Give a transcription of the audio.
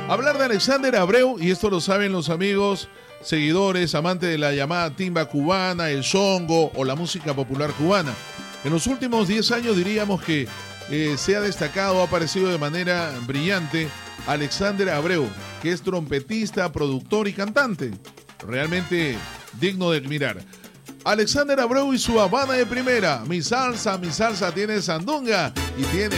Hablar de Alexander Abreu, y esto lo saben los amigos, seguidores, amantes de la llamada timba cubana, el songo o la música popular cubana. En los últimos 10 años diríamos que se ha destacado, ha aparecido de manera brillante Alexander Abreu, que es trompetista, productor y cantante. Realmente digno de admirar. Alexander Abreu y su Habana de primera. Mi salsa tiene sandunga y tiene